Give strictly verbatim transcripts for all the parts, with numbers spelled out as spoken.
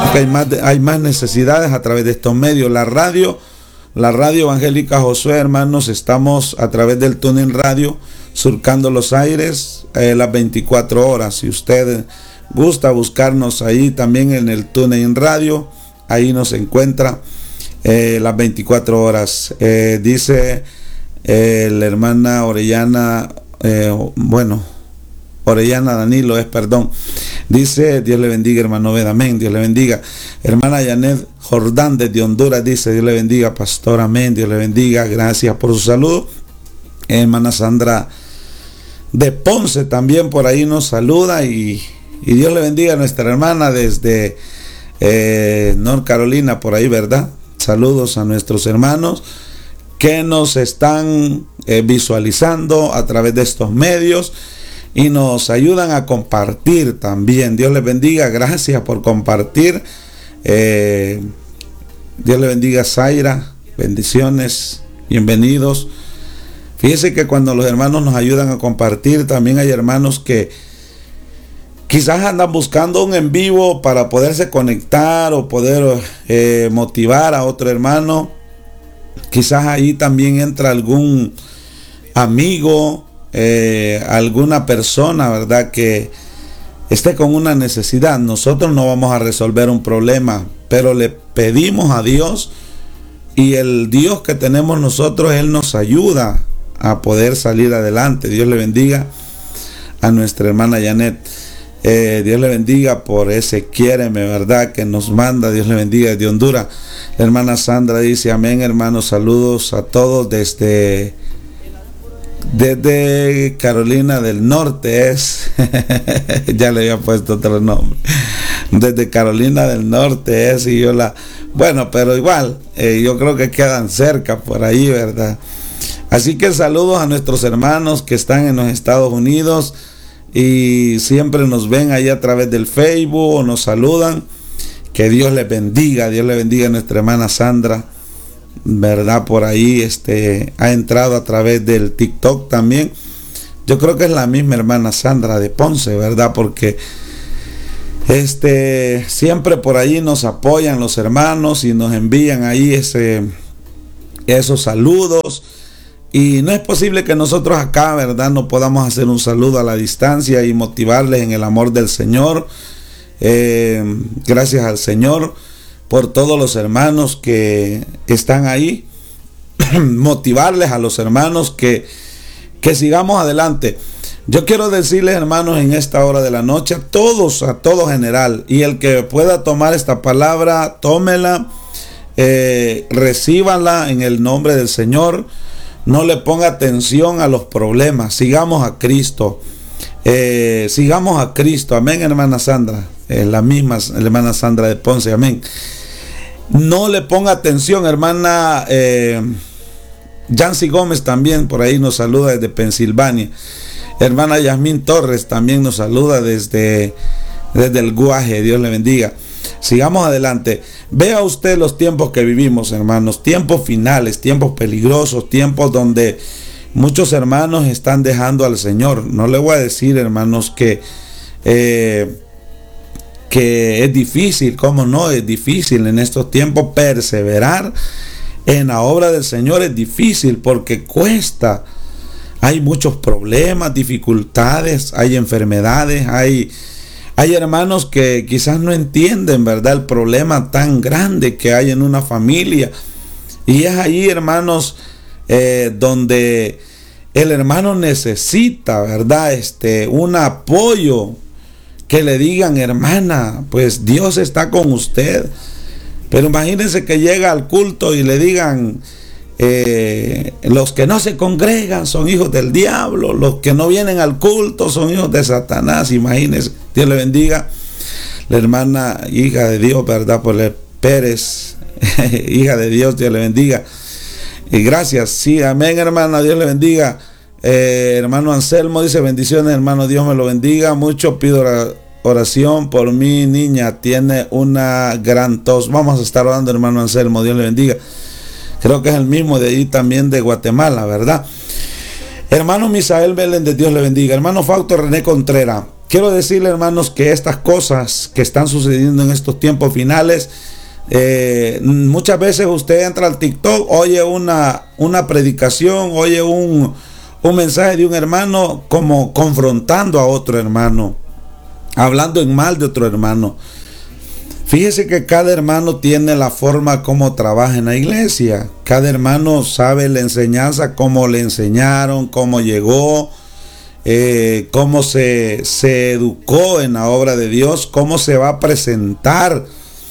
que hay más, hay más necesidades a través de estos medios. La radio, la radio evangélica Josué, hermanos, estamos a través del TuneIn Radio, surcando los aires eh, las veinticuatro horas. Si usted gusta buscarnos ahí también en el TuneIn Radio, ahí nos encuentra eh, las veinticuatro horas. Eh, dice eh, la hermana Orellana, eh, bueno, Orellana Danilo es, perdón. Dice, Dios le bendiga, hermano Ved, amén, Dios le bendiga. Hermana Janet Jordán desde Honduras dice, Dios le bendiga, pastor, amén, Dios le bendiga, gracias por su saludo. Hermana Sandra de Ponce también por ahí nos saluda y, y Dios le bendiga a nuestra hermana desde eh, North Carolina, por ahí, ¿verdad? Saludos a nuestros hermanos que nos están eh, visualizando a través de estos medios y nos ayudan a compartir también. Dios les bendiga, gracias por compartir. Eh, Dios le bendiga, Zaira, bendiciones, bienvenidos. Fíjese que cuando los hermanos nos ayudan a compartir, también hay hermanos que quizás andan buscando un en vivo para poderse conectar o poder eh, motivar a otro hermano. Quizás ahí también entra algún amigo, Eh, alguna persona, ¿verdad?, que esté con una necesidad. Nosotros no vamos a resolver un problema, pero le pedimos a Dios, y el Dios que tenemos nosotros, Él nos ayuda a poder salir adelante. Dios le bendiga a nuestra hermana Janet. Eh, Dios le bendiga por ese quiéreme, ¿verdad?, que nos manda. Dios le bendiga desde Honduras. La hermana Sandra dice, amén, hermanos, saludos a todos desde Desde Carolina del Norte es. Ya le había puesto otro nombre. Desde Carolina del Norte es. Y yo la. Bueno, pero igual, eh, yo creo que quedan cerca por ahí, ¿verdad? Así que saludos a nuestros hermanos que están en los Estados Unidos y siempre nos ven ahí a través del Facebook o nos saludan. Que Dios les bendiga. Dios le bendiga a nuestra hermana Sandra, ¿verdad? Por ahí este ha entrado a través del TikTok también. Yo creo que es la misma hermana Sandra de Ponce, ¿verdad? Porque este siempre por ahí nos apoyan los hermanos y nos envían ahí ese esos saludos. Y no es posible que nosotros acá, ¿verdad?, no podamos hacer un saludo a la distancia y motivarles en el amor del Señor. Eh, gracias al Señor por todos los hermanos que están ahí, motivarles a los hermanos que, que sigamos adelante. Yo quiero decirles, hermanos, en esta hora de la noche, a todos, a todo general, y el que pueda tomar esta palabra, tómela, eh, recíbanla en el nombre del Señor. No le ponga atención a los problemas, sigamos a Cristo. Eh, sigamos a Cristo, amén, hermana Sandra, eh, la misma hermana Sandra de Ponce, amén. No le ponga atención, hermana eh, Yancy Gómez también por ahí nos saluda desde Pensilvania. Hermana Yasmín Torres también nos saluda desde, desde el Guaje. Dios le bendiga. Sigamos adelante. Vea usted los tiempos que vivimos, hermanos, tiempos finales, tiempos peligrosos, tiempos donde muchos hermanos están dejando al Señor. No le voy a decir, hermanos, que eh, que es difícil, cómo no, es difícil en estos tiempos perseverar en la obra del Señor. Es difícil porque cuesta, hay muchos problemas, dificultades, hay enfermedades, hay, hay hermanos que quizás no entienden, ¿verdad?, el problema tan grande que hay en una familia, y es ahí, hermanos, eh, donde el hermano necesita, ¿verdad?, este, un apoyo, que le digan, hermana, pues Dios está con usted. Pero imagínense que llega al culto y le digan, eh, los que no se congregan son hijos del diablo, los que no vienen al culto son hijos de Satanás. Imagínense. Dios le bendiga. La hermana, hija de Dios, ¿verdad?, por el Pérez, hija de Dios, Dios le bendiga. Y gracias, sí, amén, hermana, Dios le bendiga. Eh, hermano Anselmo dice, bendiciones, hermano, Dios me lo bendiga mucho, pido oración por mi niña, tiene una gran tos. Vamos a estar orando, hermano Anselmo, Dios le bendiga. Creo que es el mismo de ahí también de Guatemala, ¿verdad? Hermano Misael Belén, de Dios le bendiga. Hermano Fausto René Contreras, quiero decirle, hermanos, que estas cosas que están sucediendo en estos tiempos finales, eh, muchas veces usted entra al TikTok, oye una, una predicación, oye un, un mensaje de un hermano como confrontando a otro hermano, hablando en mal de otro hermano. Fíjese que cada hermano tiene la forma como trabaja en la iglesia. Cada hermano sabe la enseñanza, cómo le enseñaron, cómo llegó, eh, cómo se, se educó en la obra de Dios, cómo se va a presentar.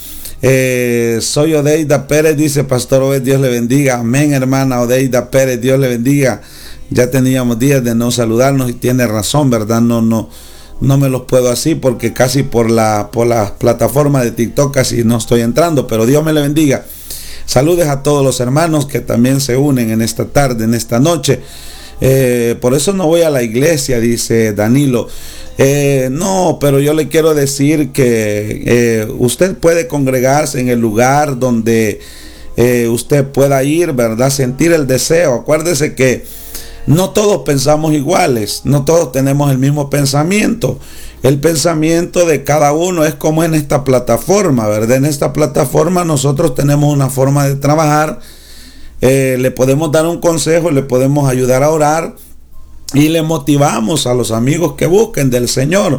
Eh, soy Odeida Pérez, dice Pastor Obed, Dios le bendiga. Amén, hermana Odeida Pérez, Dios le bendiga. Ya teníamos días de no saludarnos y tiene razón, ¿verdad? No, no. No me los puedo así porque casi por la por la plataforma de TikTok casi no estoy entrando, pero Dios me le bendiga. Saludes a todos los hermanos que también se unen en esta tarde, en esta noche. Eh, por eso no voy a la iglesia, dice Danilo. Eh, no, pero yo le quiero decir que eh, usted puede congregarse en el lugar donde eh, usted pueda ir, ¿verdad? Sentir el deseo. Acuérdese que no todos pensamos iguales, no todos tenemos el mismo pensamiento. El pensamiento de cada uno es como en esta plataforma, ¿verdad? En esta plataforma nosotros tenemos una forma de trabajar, eh, le podemos dar un consejo, le podemos ayudar a orar y le motivamos a los amigos que busquen del Señor.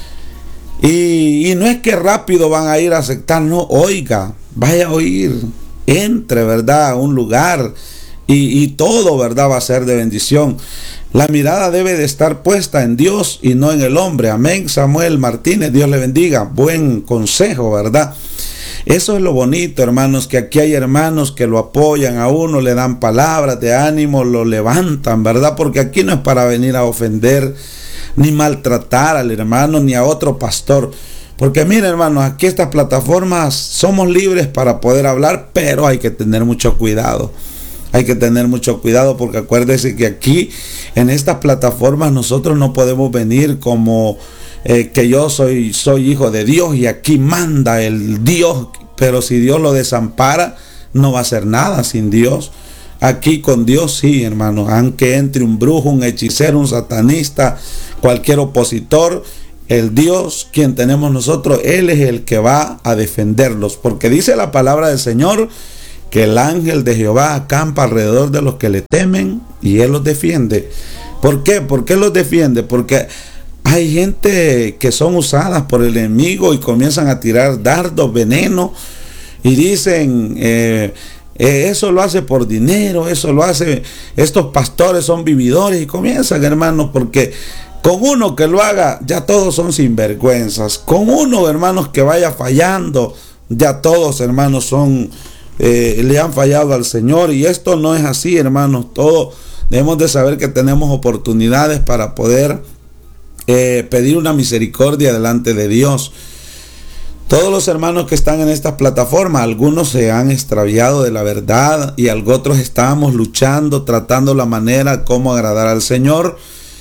Y, y no es que rápido van a ir a aceptar, no, oiga, vaya a oír, entre, ¿verdad?, a un lugar. Y, y todo, ¿verdad?, va a ser de bendición. La mirada debe de estar puesta en Dios y no en el hombre. Amén. Samuel Martínez, Dios le bendiga. Buen consejo, ¿verdad? Eso es lo bonito, hermanos, que aquí hay hermanos que lo apoyan a uno, le dan palabras de ánimo, lo levantan, ¿verdad? Porque aquí no es para venir a ofender ni maltratar al hermano ni a otro pastor. Porque miren, hermanos, aquí estas plataformas somos libres para poder hablar, pero hay que tener mucho cuidado. Hay que tener mucho cuidado porque acuérdese que aquí en estas plataformas nosotros no podemos venir como eh, que yo soy, soy hijo de Dios y aquí manda el Dios, pero si Dios lo desampara no va a hacer nada sin Dios. Aquí con Dios sí, hermanos, aunque entre un brujo, un hechicero, un satanista, cualquier opositor, el Dios quien tenemos nosotros, Él es el que va a defenderlos, porque dice la palabra del Señor que el ángel de Jehová acampa alrededor de los que le temen y Él los defiende. ¿Por qué? ¿Por qué los defiende? Porque hay gente que son usadas por el enemigo y comienzan a tirar dardos, veneno y dicen, eh, eh, eso lo hace por dinero, eso lo hace, estos pastores son vividores y comienzan, hermanos, porque con uno que lo haga, ya todos son sinvergüenzas. Con uno, hermanos, que vaya fallando, ya todos, hermanos, son... Eh, le han fallado al Señor, y esto no es así, hermanos. Todos debemos de saber que tenemos oportunidades para poder eh, pedir una misericordia delante de Dios. Todos los hermanos que están en estas plataformas, algunos se han extraviado de la verdad y otros estamos luchando, tratando la manera como agradar al Señor.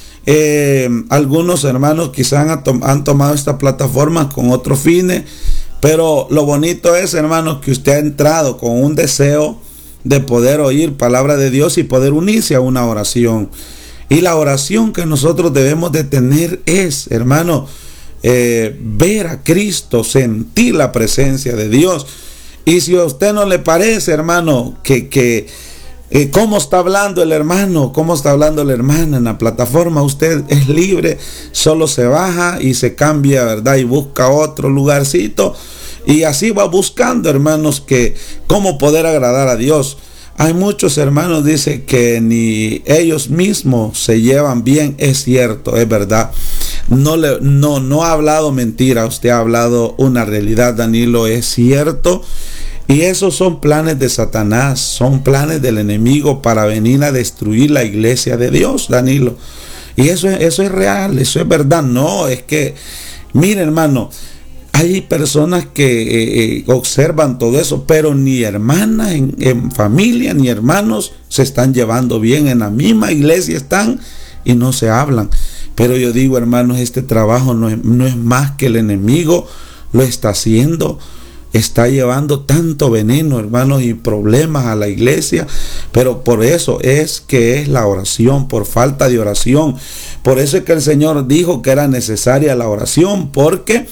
Eh, algunos hermanos quizás han, tom han tomado estas plataformas con otros fines. Pero lo bonito es, hermanos, que usted ha entrado con un deseo de poder oír palabra de Dios y poder unirse a una oración. Y la oración que nosotros debemos de tener es, hermano, eh, ver a Cristo, sentir la presencia de Dios. Y si a usted no le parece, hermano, que, que eh, cómo está hablando el hermano, cómo está hablando la hermana en la plataforma, usted es libre, solo se baja y se cambia, ¿verdad? Y busca otro lugarcito. Y así va buscando, hermanos, que cómo poder agradar a Dios. Hay muchos hermanos, dice, que ni ellos mismos se llevan bien. Es cierto, es verdad. No, le, no, no ha hablado mentira, usted ha hablado una realidad, Danilo, es cierto. Y esos son planes de Satanás, son planes del enemigo para venir a destruir la iglesia de Dios, Danilo. Y eso, eso es real, eso es verdad. No, es que, mire, hermano, hay personas que eh, eh, observan todo eso, pero ni hermanas en, en familia, ni hermanos se están llevando bien. En la misma iglesia están y no se hablan. Pero yo digo, hermanos, este trabajo no es, no es más que el enemigo lo está haciendo está llevando tanto veneno, hermanos, y problemas a la iglesia. Pero por eso es que es la oración, por falta de oración. Por eso es que el Señor dijo que era necesaria la oración, porque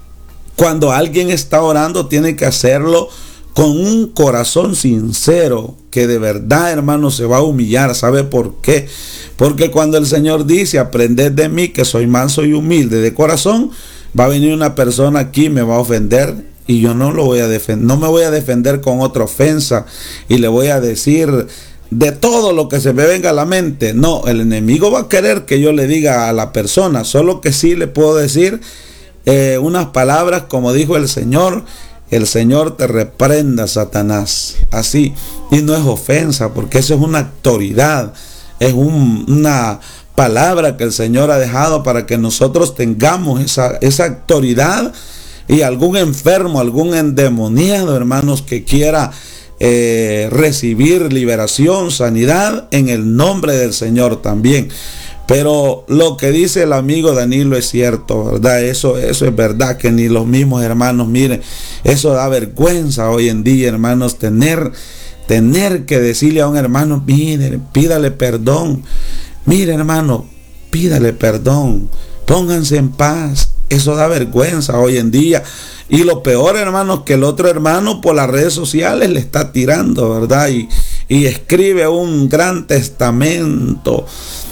cuando alguien está orando tiene que hacerlo con un corazón sincero, que de verdad, hermano, se va a humillar. ¿Sabe por qué? Porque cuando el Señor dice, aprended de mí que soy manso y humilde de corazón, va a venir una persona aquí y me va a ofender, y yo no lo voy a defender, no me voy a defender con otra ofensa y le voy a decir de todo lo que se me venga a la mente. No, el enemigo va a querer que yo le diga a la persona, solo que sí le puedo decir eh, unas palabras como dijo el Señor: el Señor te reprenda, Satanás. Así, y no es ofensa, porque eso es una autoridad, es un, una palabra que el Señor ha dejado para que nosotros tengamos esa, esa autoridad. Y algún enfermo, algún endemoniado, hermanos, que quiera eh, recibir liberación, sanidad, en el nombre del Señor también. Pero lo que dice el amigo Danilo es cierto, ¿verdad? Eso, eso es verdad, que ni los mismos hermanos, miren, eso da vergüenza hoy en día, hermanos, tener, tener que decirle a un hermano: mire, pídale perdón, mire, hermano, pídale perdón, pónganse en paz. Eso da vergüenza hoy en día. Y lo peor, hermanos, que el otro hermano por las redes sociales le está tirando, ¿verdad? Y, y escribe un gran testamento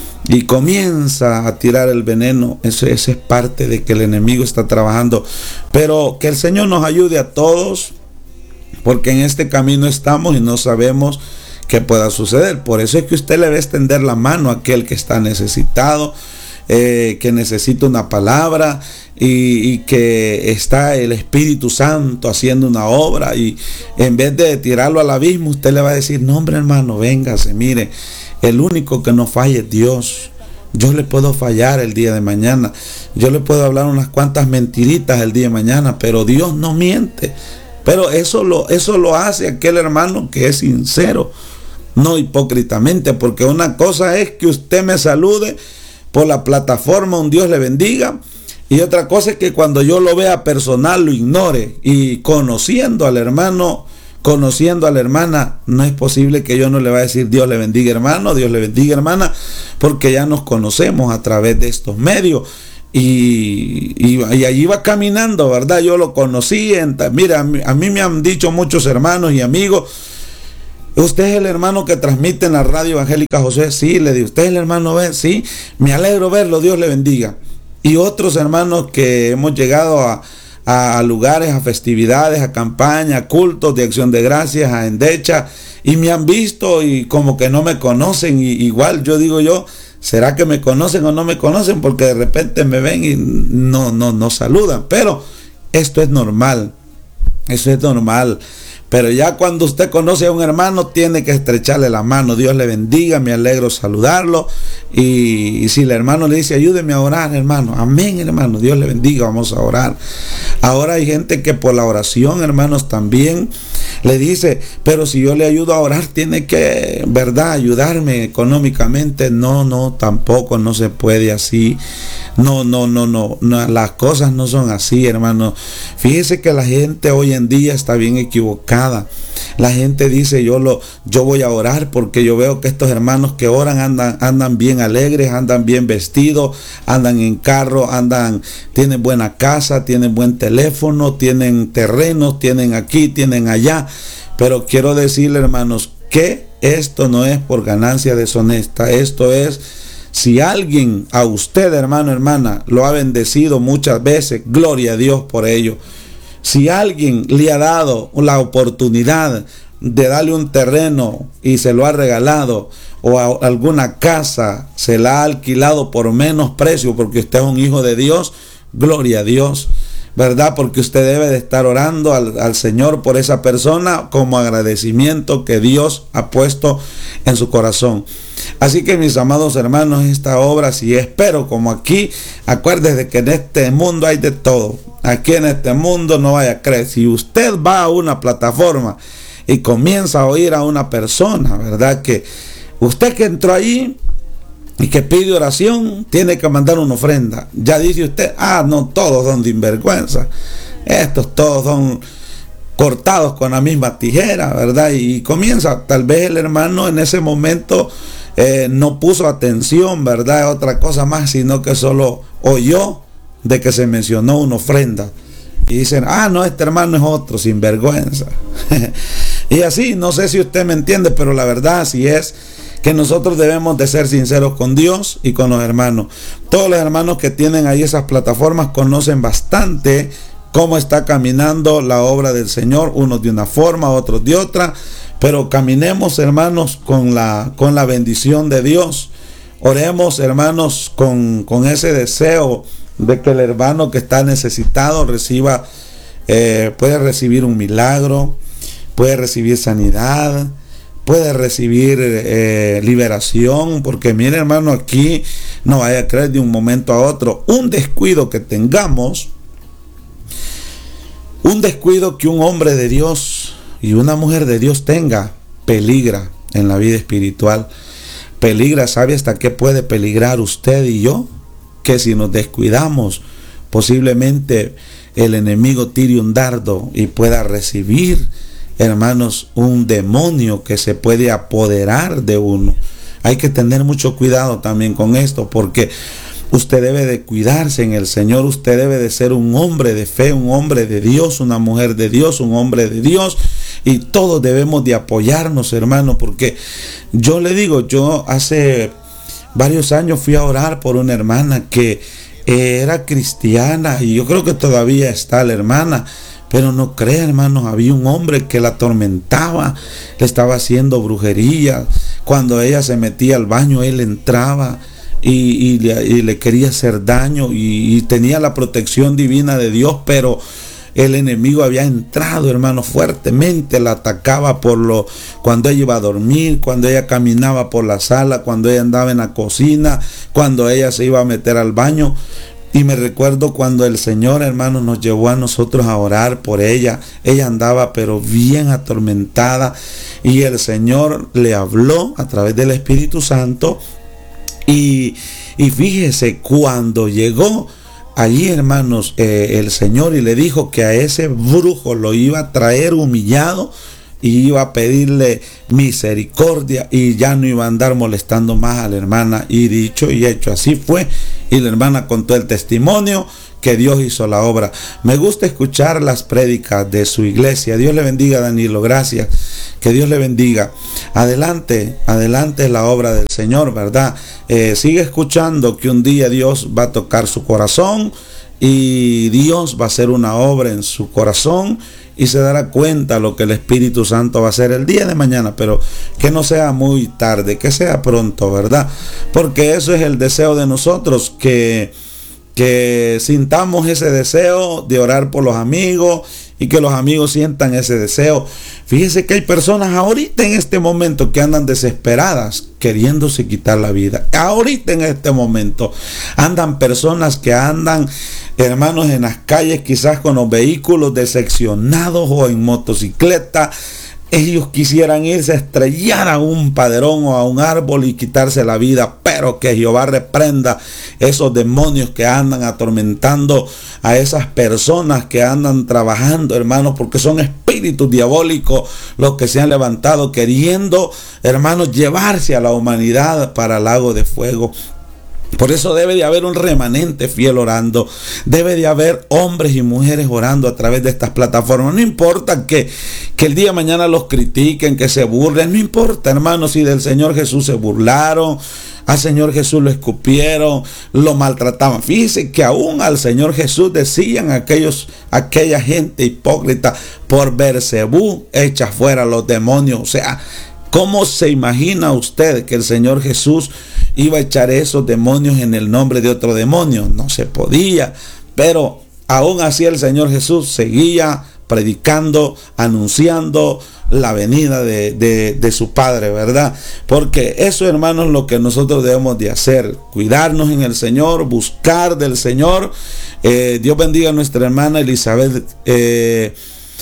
y comienza a tirar el veneno. Eso, eso es parte de que el enemigo está trabajando. Pero que el Señor nos ayude a todos, porque en este camino estamos y no sabemos qué pueda suceder. Por eso es que usted le va a extender la mano a aquel que está necesitado, eh, que necesita una palabra, y, y que está el Espíritu Santo haciendo una obra, y en vez de tirarlo al abismo, usted le va a decir: no, hombre, hermano, véngase, mire, el único que no falla es Dios. Yo le puedo fallar el día de mañana, yo le puedo hablar unas cuantas mentiritas el día de mañana, pero Dios no miente. Pero eso lo, eso lo hace aquel hermano que es sincero, no hipócritamente, porque una cosa es que usted me salude por la plataforma, un Dios le bendiga, y otra cosa es que cuando yo lo vea personal lo ignore. Y conociendo al hermano, conociendo a la hermana, no es posible que yo no le vaya a decir: Dios le bendiga, hermano, Dios le bendiga, hermana, porque ya nos conocemos a través de estos medios. Y, y, y allí va caminando, ¿verdad? Yo lo conocí. En, mira, a mí, a mí me han dicho muchos hermanos y amigos: usted es el hermano que transmite en la radio evangélica Josué. Sí, le digo, usted es el hermano Ben. Sí, me alegro verlo, Dios le bendiga. Y otros hermanos que hemos llegado a, a lugares, a festividades, a campañas, a cultos de acción de gracias, a endecha, y me han visto y como que no me conocen. Y igual yo digo yo: ¿será que me conocen o no me conocen? Porque de repente me ven y no, no, no saludan. Pero esto es normal, eso es normal. Pero ya cuando usted conoce a un hermano, tiene que estrecharle la mano. Dios le bendiga, me alegro saludarlo. Y, y si el hermano le dice: ayúdeme a orar, hermano, amén, hermano, Dios le bendiga, vamos a orar. Ahora hay gente que por la oración, hermanos, también le dice: pero si yo le ayudo a orar, tiene que, ¿verdad?, ayudarme económicamente. No, no, tampoco, no se puede así. No, no, no, no, no, las cosas no son así, hermano. Fíjese que la gente hoy en día está bien equivocada. La gente dice: yo lo, yo voy a orar porque yo veo que estos hermanos que oran andan, andan bien alegres, andan bien vestidos, andan en carro, andan, tienen buena casa, tienen buen teléfono, tienen terrenos, tienen aquí, tienen allá. Pero quiero decirle, hermanos, que esto no es por ganancia deshonesta. Esto es: si alguien a usted, hermano, hermana, lo ha bendecido muchas veces, gloria a Dios por ello. Si alguien le ha dado la oportunidad de darle un terreno y se lo ha regalado, o a alguna casa se la ha alquilado por menos precio porque usted es un hijo de Dios, gloria a Dios, ¿verdad? Porque usted debe de estar orando al, al Señor por esa persona como agradecimiento que Dios ha puesto en su corazón. Así que, mis amados hermanos, esta obra, si espero como aquí, acuérdese que en este mundo hay de todo. Aquí en este mundo no vaya a creer. Si usted va a una plataforma y comienza a oír a una persona, ¿verdad?, que usted que entró allí y que pide oración, tiene que mandar una ofrenda. Ya dice usted: ah, no, todos son sinvergüenza. Estos todos son cortados con la misma tijera, ¿verdad? Y comienza, tal vez el hermano en ese momento eh, no puso atención, ¿verdad? Otra cosa más, sino que solo oyó de que se mencionó una ofrenda. Y dicen, ah, no, este hermano es otro, sinvergüenza. Y así, no sé si usted me entiende, pero la verdad así es, que nosotros debemos de ser sinceros con Dios y con los hermanos. Todos los hermanos que tienen ahí esas plataformas conocen bastante cómo está caminando la obra del Señor, unos de una forma, otros de otra, pero caminemos, hermanos, con la, con la bendición de Dios. Oremos, hermanos, con, con ese deseo de que el hermano que está necesitado reciba, eh, puede recibir un milagro, puede recibir sanidad, puede recibir eh, liberación, porque mire, hermano, aquí no vaya a creer de un momento a otro, un descuido que tengamos, un descuido que un hombre de Dios y una mujer de Dios tenga, peligra en la vida espiritual. Peligra, ¿sabe hasta qué puede peligrar usted y yo? Que si nos descuidamos, posiblemente el enemigo tire un dardo y pueda recibir, hermanos, un demonio que se puede apoderar de uno. Hay que tener mucho cuidado también con esto, porque usted debe de cuidarse en el Señor, usted debe de ser un hombre de fe, un hombre de Dios, una mujer de Dios, un hombre de Dios, y todos debemos de apoyarnos, hermano, porque yo le digo, yo hace varios años fui a orar por una hermana que era cristiana, y yo creo que todavía está la hermana, pero no crea, hermanos, había un hombre que la atormentaba, le estaba haciendo brujería. Cuando ella se metía al baño, él entraba y, y, le, y le quería hacer daño, y, y tenía la protección divina de Dios, pero el enemigo había entrado, hermano, fuertemente, la atacaba por lo, cuando ella iba a dormir, cuando ella caminaba por la sala, cuando ella andaba en la cocina, cuando ella se iba a meter al baño. Y me recuerdo cuando el Señor, hermano, nos llevó a nosotros a orar por ella. Ella andaba pero bien atormentada, y el Señor le habló a través del Espíritu Santo. Y, y fíjese, cuando llegó allí, hermanos, eh, el Señor, y le dijo que a ese brujo lo iba a traer humillado, y iba a pedirle misericordia, y ya no iba a andar molestando más a la hermana. Y dicho y hecho, así fue. Y la hermana contó el testimonio que Dios hizo la obra. Me gusta escuchar las prédicas de su iglesia. Dios le bendiga, Danilo, gracias. Que Dios le bendiga. Adelante, adelante la obra del Señor, ¿verdad? Eh, sigue escuchando que un día Dios va a tocar su corazón, y Dios va a hacer una obra en su corazón, y se dará cuenta lo que el Espíritu Santo va a hacer el día de mañana, pero que no sea muy tarde, que sea pronto, ¿verdad? Porque eso es el deseo de nosotros, que, que sintamos ese deseo de orar por los amigos, y que los amigos sientan ese deseo. Fíjese que hay personas ahorita en este momento que andan desesperadas, queriéndose quitar la vida. Ahorita en este momento andan personas que andan, hermanos, en las calles, quizás con los vehículos decepcionados o en motocicleta. Ellos quisieran irse a estrellar a un paderón o a un árbol y quitarse la vida, pero que Jehová reprenda esos demonios que andan atormentando a esas personas que andan trabajando, hermanos, porque son espíritus diabólicos los que se han levantado queriendo, hermanos, llevarse a la humanidad para el lago de fuego. Por eso debe de haber un remanente fiel orando. Debe de haber hombres y mujeres orando a través de estas plataformas. No importa que, que el día de mañana los critiquen, que se burlen. No importa, hermanos, si del Señor Jesús se burlaron, al Señor Jesús lo escupieron, lo maltrataban. Fíjense que aún al Señor Jesús decían aquellos, aquella gente hipócrita, por Beelzebú echa fuera los demonios. O sea, ¿cómo se imagina usted que el Señor Jesús iba a echar esos demonios en el nombre de otro demonio? No se podía, pero aún así el Señor Jesús seguía predicando, anunciando la venida de, de, de su Padre, ¿verdad? Porque eso, hermanos, es lo que nosotros debemos de hacer, cuidarnos en el Señor, buscar del Señor. Eh, Dios bendiga a nuestra hermana Elizabeth. Eh,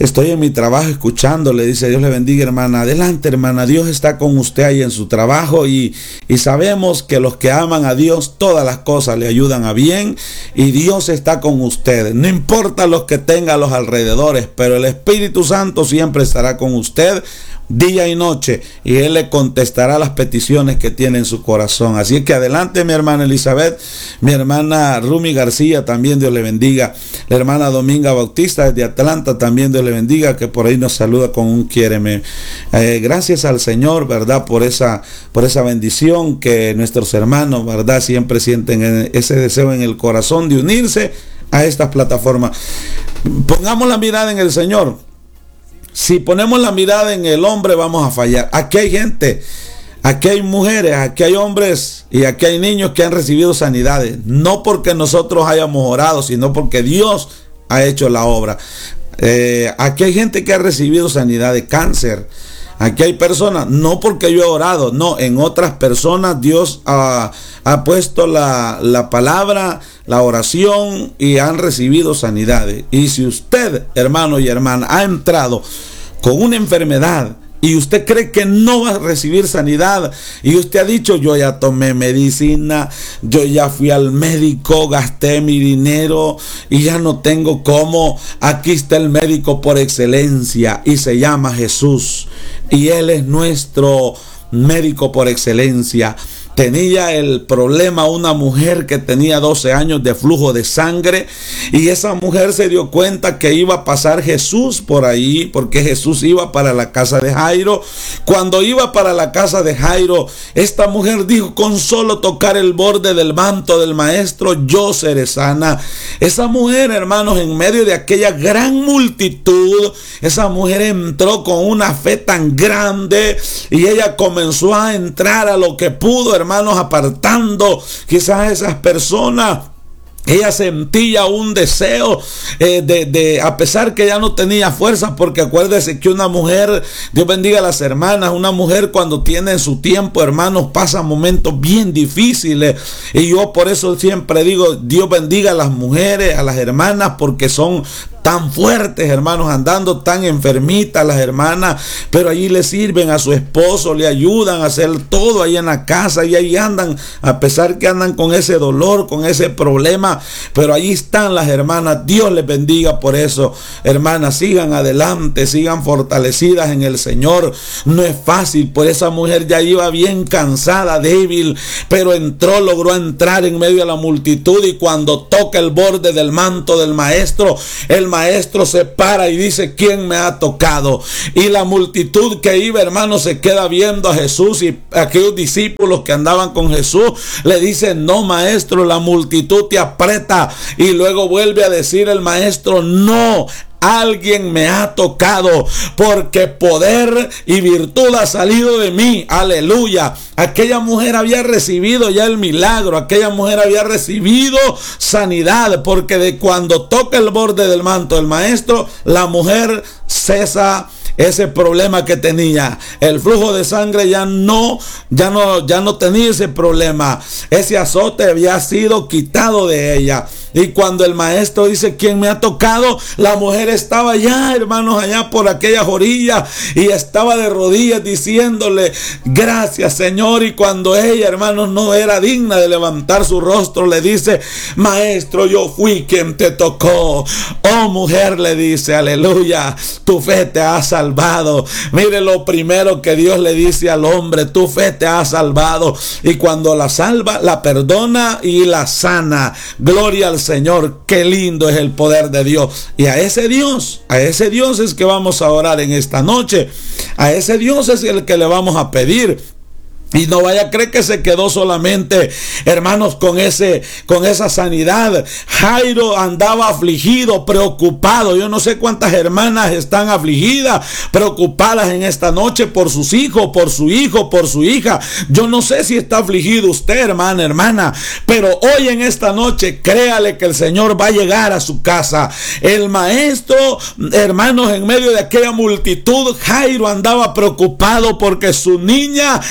estoy en mi trabajo escuchándole, dice, Dios le bendiga, hermana. Adelante, hermana, Dios está con usted ahí en su trabajo y, y sabemos que los que aman a Dios, todas las cosas le ayudan a bien y Dios está con ustedes. No importa los que tenga a los alrededores, pero el Espíritu Santo siempre estará con usted día y noche, y Él le contestará las peticiones que tiene en su corazón. Así es que adelante, mi hermana Elizabeth, mi hermana Rumi García, también Dios le bendiga, la hermana Dominga Bautista desde Atlanta, también Dios le bendiga, que por ahí nos saluda con un quiéreme. Eh, gracias al Señor, ¿verdad? Por esa, por esa bendición que nuestros hermanos, ¿verdad? Siempre sienten ese deseo en el corazón de unirse a estas plataformas. Pongamos la mirada en el Señor. Si ponemos la mirada en el hombre, vamos a fallar. Aquí hay gente, aquí hay mujeres, aquí hay hombres y aquí hay niños que han recibido sanidades. No porque nosotros hayamos orado, sino porque Dios ha hecho la obra. Eh, aquí hay gente que ha recibido sanidad de cáncer. Aquí hay personas, no porque yo he orado, no, en otras personas Dios ha, ha puesto la, la palabra, la oración y han recibido sanidades. Y si usted, hermano y hermana, ha entrado con una enfermedad y usted cree que no va a recibir sanidad, y usted ha dicho, yo ya tomé medicina, yo ya fui al médico, gasté mi dinero y ya no tengo cómo, aquí está el médico por excelencia y se llama Jesús, y Él es nuestro médico por excelencia. Tenía el problema una mujer que tenía doce años de flujo de sangre, y esa mujer se dio cuenta que iba a pasar Jesús por ahí, porque Jesús iba para la casa de Jairo. Cuando iba para la casa de Jairo, esta mujer dijo, con solo tocar el borde del manto del maestro, yo seré sana. Esa mujer, hermanos, en medio de aquella gran multitud, esa mujer entró con una fe tan grande y ella comenzó a entrar a lo que pudo, hermanos, apartando quizás esas personas. Ella sentía un deseo eh, de, de, a pesar que ya no tenía fuerza, porque acuérdese que una mujer, Dios bendiga a las hermanas, una mujer cuando tiene su tiempo, hermanos, pasa momentos bien difíciles, y yo por eso siempre digo, Dios bendiga a las mujeres, a las hermanas, porque son tan fuertes, hermanos, andando tan enfermitas las hermanas, pero allí le sirven a su esposo, le ayudan a hacer todo ahí en la casa, y ahí andan, a pesar que andan con ese dolor, con ese problema, pero allí están las hermanas. Dios les bendiga por eso, hermanas, sigan adelante, sigan fortalecidas en el Señor. No es fácil, pues esa mujer ya iba bien cansada, débil, pero entró, logró entrar en medio de la multitud, y cuando toca el borde del manto del maestro, el maestro se para y dice, ¿quién me ha tocado? Y la multitud que iba, hermanos, se queda viendo a Jesús, y aquellos discípulos que andaban con Jesús le dicen, no, maestro, la multitud te aprieta. Y luego vuelve a decir el maestro, no, alguien me ha tocado, porque poder y virtud ha salido de mí. Aleluya. Aquella mujer había recibido ya el milagro, aquella mujer había recibido sanidad, porque de cuando toca el borde del manto del maestro, la mujer cesa ese problema que tenía. El flujo de sangre ya no, ya no, ya no tenía ese problema. Ese azote había sido quitado de ella. Y cuando el maestro dice, ¿quién me ha tocado?, la mujer estaba ya, hermanos, allá por aquellas orillas, y estaba de rodillas diciéndole, gracias, Señor. Y cuando ella, hermanos, no era digna de levantar su rostro, le dice, maestro, yo fui quien te tocó. Oh, mujer, le dice, aleluya, tu fe te ha salvado. Mire, lo primero que Dios le dice al hombre, tu fe te ha salvado. Y cuando la salva, la perdona y la sana. Gloria al Señor. Qué lindo es el poder de Dios. Y a ese Dios, a ese Dios es que vamos a orar en esta noche. A ese Dios es el que le vamos a pedir. Y no vaya a creer que se quedó solamente, hermanos, con ese, con esa sanidad. Jairo andaba afligido, preocupado. Yo no sé cuántas hermanas están afligidas, preocupadas en esta noche por sus hijos, por su hijo, por su hija. Yo no sé si está afligido usted, hermana, hermana, pero hoy en esta noche, créale que el Señor va a llegar a su casa. El maestro, hermanos, en medio de aquella multitud, Jairo andaba preocupado porque su niña está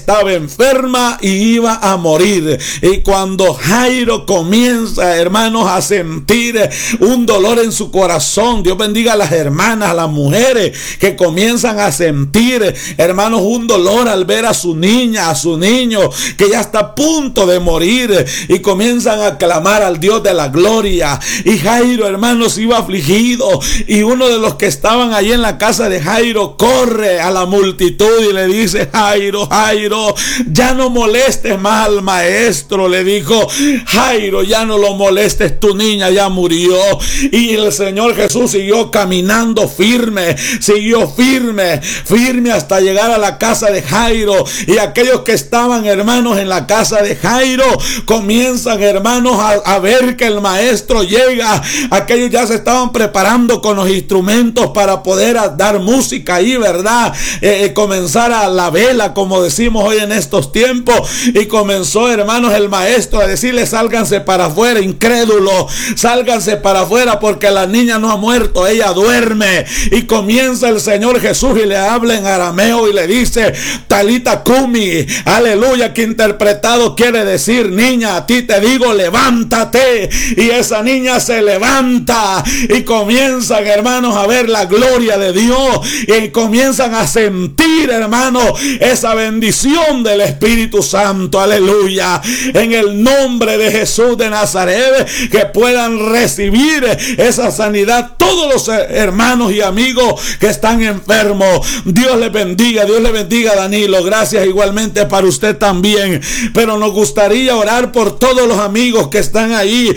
estaba enferma y iba a morir. Y cuando Jairo comienza, hermanos, a sentir un dolor en su corazón, Dios bendiga a las hermanas, a las mujeres que comienzan a sentir, hermanos, un dolor al ver a su niña, a su niño que ya está a punto de morir, y comienzan a clamar al Dios de la gloria. Y Jairo, hermanos, iba afligido, y uno de los que estaban allí en la casa de Jairo corre a la multitud y le dice: Jairo, Jairo, ya no molestes más al maestro. Le dijo: Jairo, ya no lo molestes, tu niña ya murió. Y el Señor Jesús siguió caminando firme, siguió firme, firme hasta llegar a la casa de Jairo. Y aquellos que estaban, hermanos, en la casa de Jairo comienzan, hermanos, a, a ver que el maestro llega. Aquellos ya se estaban preparando con los instrumentos para poder dar música ahí, ¿verdad? Eh, comenzar a la vela, como decimos hoy en estos tiempos. Y comenzó, hermanos, el maestro a decirle: sálganse para afuera, incrédulos, sálganse para afuera, porque la niña no ha muerto, ella duerme. Y comienza el Señor Jesús y le habla en arameo y le dice: Talita Kumi, aleluya, que interpretado quiere decir: niña, a ti te digo, levántate. Y esa niña se levanta y comienzan, hermanos, a ver la gloria de Dios, y comienzan a sentir, hermanos, esa bendición del Espíritu Santo, aleluya, en el nombre de Jesús de Nazaret, que puedan recibir esa sanidad todos los hermanos y amigos que están enfermos. Dios les bendiga, Dios les bendiga, Danilo, gracias igualmente para usted también. Pero nos gustaría orar por todos los amigos que están ahí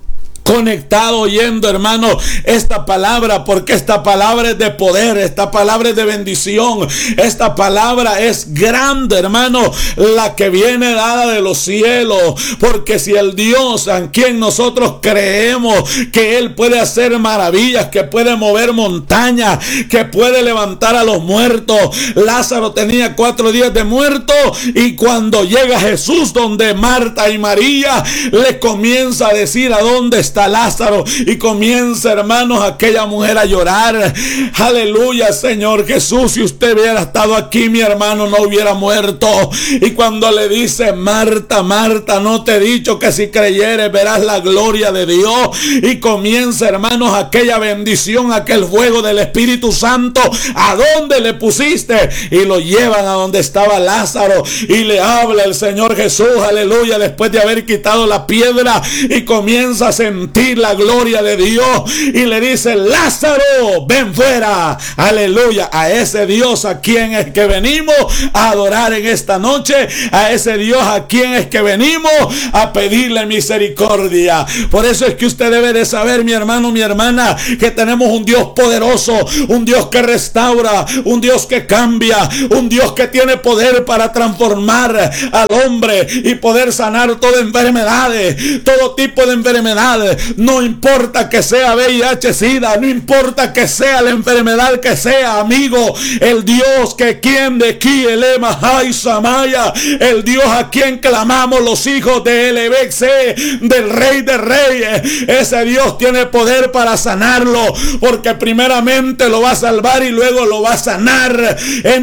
conectado oyendo, hermano, esta palabra, porque esta palabra es de poder, esta palabra es de bendición, esta palabra es grande, hermano, la que viene dada de los cielos. Porque si el Dios en quien nosotros creemos que Él puede hacer maravillas, que puede mover montañas, que puede levantar a los muertos, Lázaro tenía cuatro días de muerto, y cuando llega Jesús donde Marta y María, le comienza a decir: ¿a dónde está Lázaro? Y comienza, hermanos, aquella mujer a llorar. Aleluya, Señor Jesús, si usted hubiera estado aquí, mi hermano no hubiera muerto. Y cuando le dice: Marta, Marta, no te he dicho que si creyeres verás la gloria de Dios. Y comienza, hermanos, aquella bendición, aquel fuego del Espíritu Santo. ¿A dónde le pusiste? Y lo llevan a donde estaba Lázaro, y le habla el Señor Jesús, aleluya, después de haber quitado la piedra, y comienza a sentir la gloria de Dios, y le dice: Lázaro, ven fuera. Aleluya, a ese Dios a quien es que venimos a adorar en esta noche, a ese Dios a quien es que venimos a pedirle misericordia. Por eso es que usted debe de saber, mi hermano, mi hermana, que tenemos un Dios poderoso, un Dios que restaura, un Dios que cambia, un Dios que tiene poder para transformar al hombre y poder sanar toda enfermedades, todo tipo de enfermedades. No importa que sea V I H, SIDA, no importa que sea la enfermedad que sea, amigo, el Dios que quien de aquí el Ema Hay Samaya, el Dios a quien clamamos los hijos de L B C, del Rey de Reyes, ese Dios tiene poder para sanarlo, porque primeramente lo va a salvar y luego lo va a sanar. En